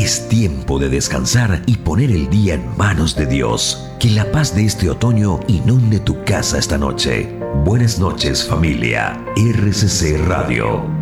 Es tiempo de descansar y poner el día en manos de Dios. Que la paz de este otoño inunde tu casa esta noche. Buenas noches, familia. RCC Radio.